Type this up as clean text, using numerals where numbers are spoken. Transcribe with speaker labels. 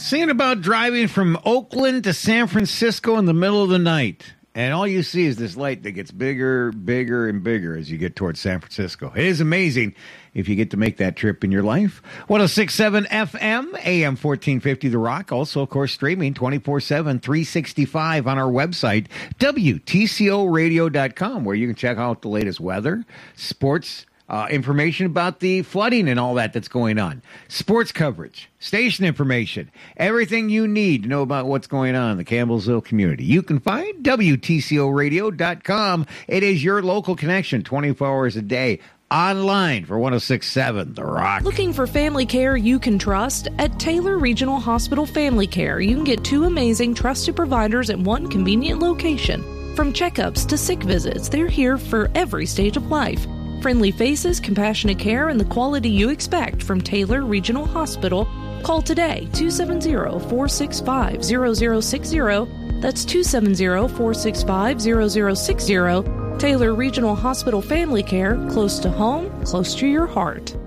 Speaker 1: Thinking about driving from Oakland to San Francisco in the middle of the night, and all you see is this light that gets bigger, bigger, and bigger as you get towards San Francisco. It is amazing if you get to make that trip in your life. 106.7 FM, AM 1450 The Rock. Also, of course, streaming 24/7, 365 on our website, WTCOradio.com, where you can check out the latest weather, sports, information about the flooding and all that's going on, sports coverage, station information, everything you need to know about what's going on in the Campbellsville community. You can find WTCOradio.com. It is your local connection 24 hours a day. Online for 106.7 The Rock.
Speaker 2: Looking for family care you can trust? At Taylor Regional Hospital Family Care, you can get two amazing trusted providers at one convenient location. From checkups to sick visits, they're here for every stage of life. Friendly faces, compassionate care, and the quality you expect from Taylor Regional Hospital. Call today, 270-465-0060. That's 270-465-0060. Taylor Regional Hospital Family Care, close to home, close to your heart.